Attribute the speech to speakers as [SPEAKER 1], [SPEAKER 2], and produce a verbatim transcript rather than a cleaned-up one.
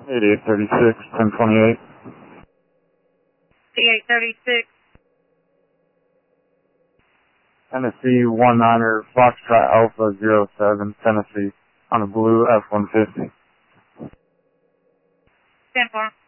[SPEAKER 1] eighty-eight thirty-six, ten twenty-eight.
[SPEAKER 2] eighty-eight thirty-six.
[SPEAKER 1] Tennessee one niner, Foxtrot Alpha zero seven, Tennessee, on a blue F one fifty.
[SPEAKER 2] ten four.